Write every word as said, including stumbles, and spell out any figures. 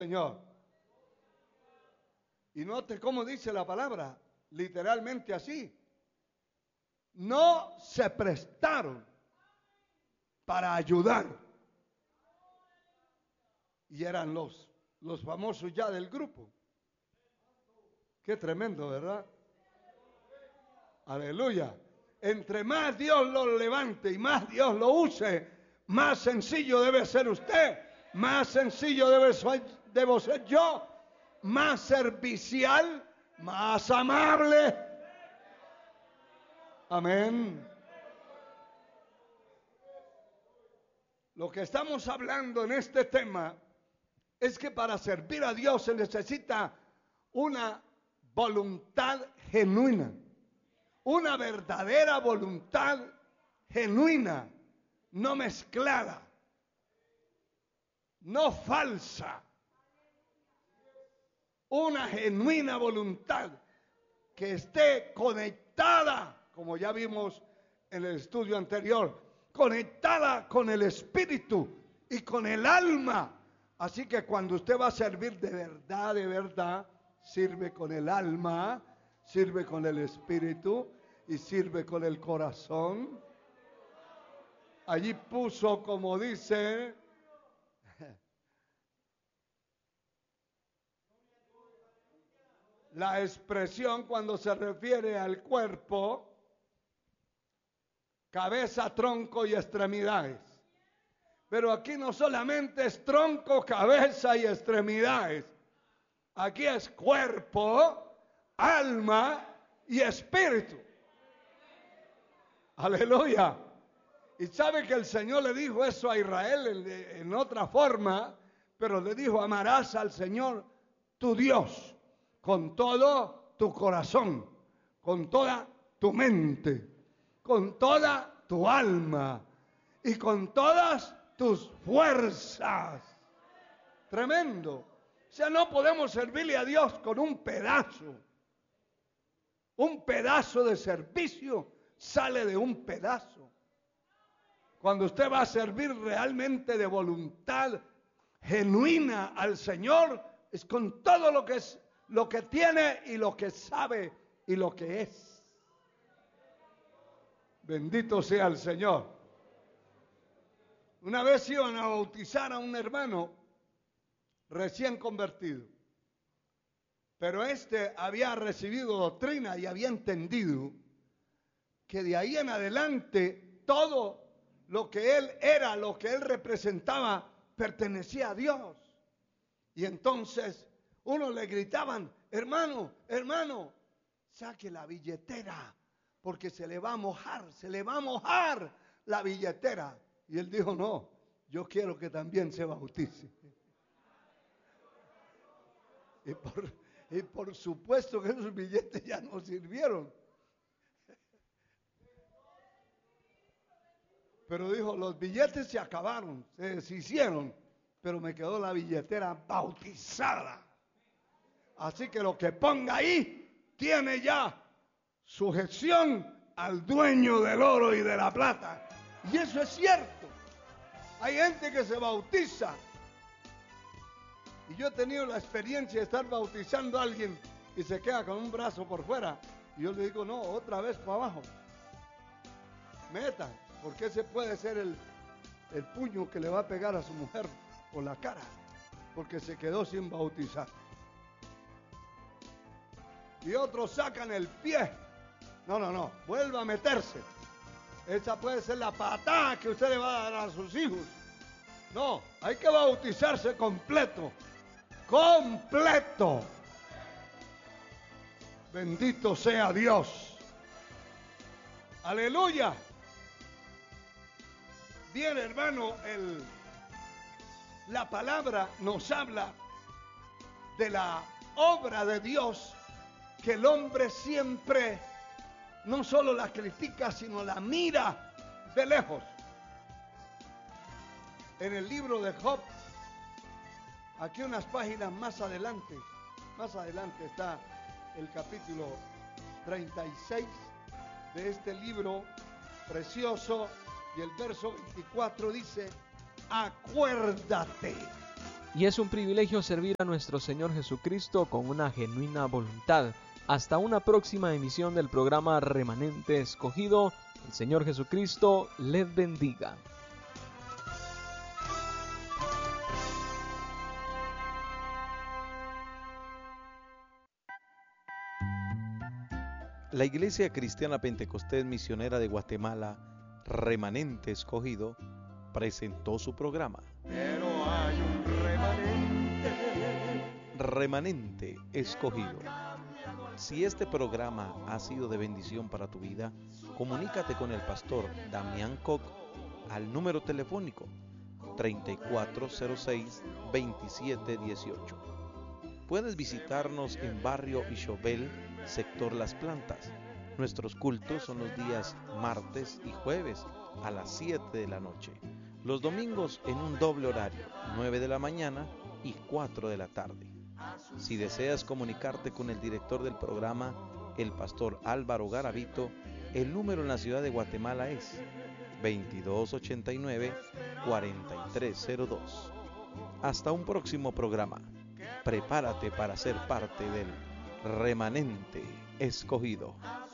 Señor. Y note cómo dice la palabra, literalmente así. No se prestaron para ayudar. Y eran los, los famosos ya del grupo. Qué tremendo, ¿verdad? Aleluya. Entre más Dios lo levante y más Dios lo use, más sencillo debe ser usted, más sencillo debe ser, debo ser yo, más servicial, más amable. Amén. Lo que estamos hablando en este tema es que para servir a Dios se necesita una voluntad genuina, una verdadera voluntad genuina, no mezclada, no falsa, una genuina voluntad que esté conectada, como ya vimos en el estudio anterior, conectada con el espíritu y con el alma. Así que cuando usted va a servir de verdad, de verdad, sirve con el alma, sirve con el espíritu y sirve con el corazón. Allí puso, como dice, la expresión cuando se refiere al cuerpo, cabeza, tronco y extremidades. Pero aquí no solamente es tronco, cabeza y extremidades. Aquí es cuerpo, alma y espíritu. Aleluya. Y sabe que el Señor le dijo eso a Israel en, en otra forma, pero le dijo: amarás al Señor tu Dios con todo tu corazón, con toda tu mente, con toda tu alma y con todas tus fuerzas. Tremendo. O sea, no podemos servirle a Dios con un pedazo. Un pedazo de servicio sale de un pedazo. Cuando usted va a servir realmente de voluntad genuina al Señor, es con todo lo que es, lo que tiene y lo que sabe y lo que es. Bendito sea el Señor. Una vez iban a bautizar a un hermano recién convertido, pero este había recibido doctrina y había entendido que de ahí en adelante todo lo que él era, lo que él representaba, pertenecía a Dios. Y entonces uno le gritaban: hermano, hermano, saque la billetera, porque se le va a mojar, se le va a mojar la billetera. Y él dijo: no, yo quiero que también se bautice. Y por, y por supuesto que esos billetes ya no sirvieron. Pero dijo: los billetes se acabaron, se deshicieron, pero me quedó la billetera bautizada. Así que lo que ponga ahí tiene ya sujeción al dueño del oro y de la plata. Y eso es cierto. Hay gente que se bautiza. Y yo he tenido la experiencia de estar bautizando a alguien y se queda con un brazo por fuera. Y yo le digo: no, otra vez para abajo. Meta, porque ese puede ser el, el puño que le va a pegar a su mujer por la cara, porque se quedó sin bautizar. Y otros sacan el pie. No, no, no, vuelva a meterse. Esa puede ser la patada que usted le va a dar a sus hijos. No, hay que bautizarse completo. Completo. Bendito sea Dios. Aleluya. Bien, hermano, el, la palabra nos habla de la obra de Dios, que el hombre siempre no solo la critica, sino la mira de lejos. En el libro de Job, aquí unas páginas más adelante, más adelante está el capítulo treinta y seis de este libro precioso, y el verso veinticuatro dice: acuérdate y es un privilegio servir a nuestro Señor Jesucristo con una genuina voluntad. Hasta una próxima emisión del programa Remanente Escogido. El Señor Jesucristo les bendiga. La Iglesia Cristiana Pentecostés Misionera de Guatemala, Remanente Escogido, presentó su programa Pero hay un remanente. Remanente Escogido. Si este programa ha sido de bendición para tu vida, comunícate con el pastor Damián Koch al número telefónico treinta y cuatro cero seis, veintisiete dieciocho. Puedes visitarnos en Barrio Ixobel, sector Las Plantas. Nuestros cultos son los días martes y jueves a las siete de la noche. Los domingos en un doble horario, nueve de la mañana y cuatro de la tarde. Si deseas comunicarte con el director del programa, el pastor Álvaro Garavito, el número en la ciudad de Guatemala es veintidós ochenta y nueve, cuarenta y tres cero dos. Hasta un próximo programa. Prepárate para ser parte del Remanente Escogido.